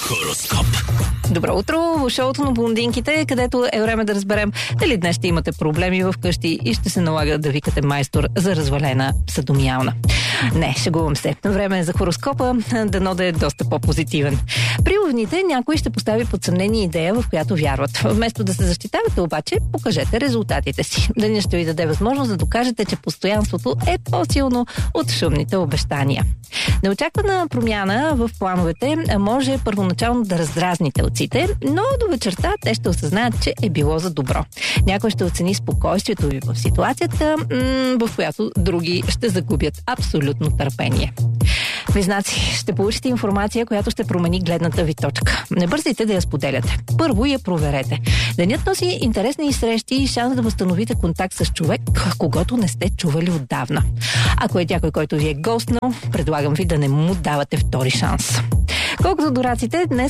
Хороскоп. Добро утро в шоуто на блондинките, където е време да разберем дали днес ще имате проблеми в къщи и ще се налага да викате майстор за развалена съдомиялна. Не, шегувам се. Време е за хороскопа, дано да е доста по-позитивен. При овните някой ще постави под съмнение идея, в която вярват. Вместо да се защитавате обаче, покажете резултатите си. Денят ще ви даде възможност да докажете, че постоянството е по-силно от шумните обещания. Неочаквана промяна в плановете може първоначално да раздразни телците, но до вечерта те ще осъзнаят, че е било за добро. Някой ще оцени спокойствието ви в ситуацията, в която други ще загубят абсолютно търпение. Близнаци, ще получите информация, която ще промени гледната ви точка. Не бързайте да я споделяте. Първо я проверете. Денят носи интересни срещи и шанс да възстановите контакт с човек, когото не сте чували отдавна. Ако е някой, който ви е гостнал, предлагам ви да не му давате втори шанс. Колкото до раците, днес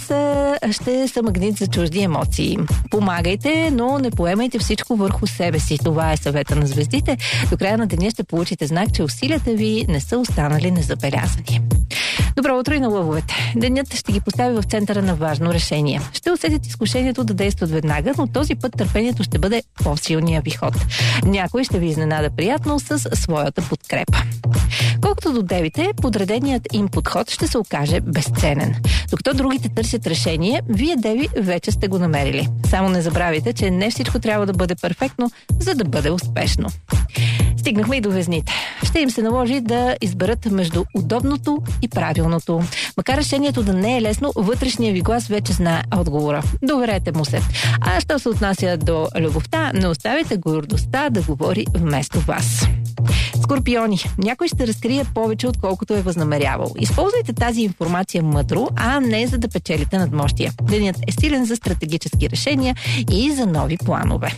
ще са магнит за чужди емоции. Помагайте, но не поемайте всичко върху себе си. Това е съвета на звездите. До края на деня ще получите знак, че усилията ви не са останали незабелязани. Добро утро и на лъвовете. Денят ще ги постави в центъра на важно решение. Ще усетят изкушението да действат веднага, но този път търпението ще бъде по-силния ви ход. Някой ще ви изненада приятно с своята подкрепа. Колкото до девите, подреденият им подход ще се окаже безценен. Докато другите търсят решение, вие, деви, вече сте го намерили. Само не забравяйте, че не всичко трябва да бъде перфектно, за да бъде успешно. Стигнахме и до везните. Ще им се наложи да изберат между удобното и правилното. Макар решението да не е лесно, вътрешния ви глас вече знае отговора. Доверете му се. А що се отнася до любовта, не оставите гордостта да говори вместо вас. Скорпиони, някой ще разкрие повече, отколкото е възнамерявал. Използвайте тази информация мъдро, а не за да печелите надмощия. Денят е силен за стратегически решения и за нови планове.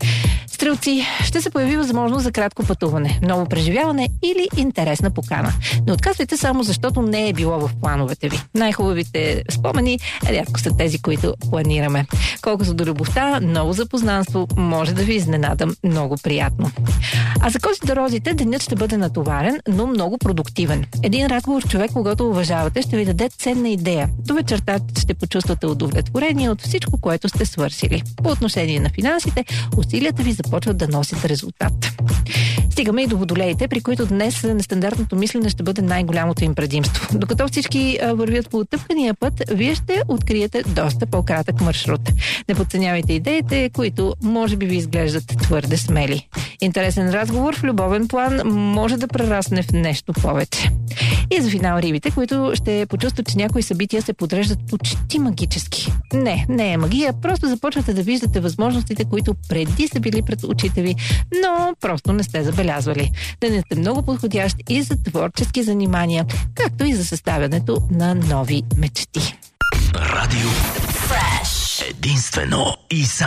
Стрелци, ще се появи възможност за кратко пътуване, ново преживяване или интересна покана. Не отказвайте само защото не е било в плановете ви. Най-хубавите спомени рядко са тези, които планираме. Колкото до любовта, ново запознанство може да ви изненада много приятно. А за козите розите, денят ще бъде натоварен, но много продуктивен. Един разговор с човек, когато уважавате, ще ви даде ценна идея. До вечерта ще почувствате удовлетворение от всичко, което сте свършили. По отношение на финансите, усилията ви започват да носят резултат. Стигаме и до водолеите, при които днес нестандартното мислене ще бъде най-голямото им предимство. Докато всички вървят по оттъпкания път, вие ще откриете доста по-кратък маршрут. Не подценявайте идеите, които може би ви изглеждат твърде смели. Интересен разговор в любовен план може да прерасне в нещо повече. И за финал рибите, които ще почувстват, че някои събития се подреждат почти магически. Не е магия, просто започвате да виждате възможностите, които преди са били пред очите ви, но просто не сте забелязвали. Денят е много подходящ и за творчески занимания, както и за съставянето на нови мечти. Радио Фреш. Единствено и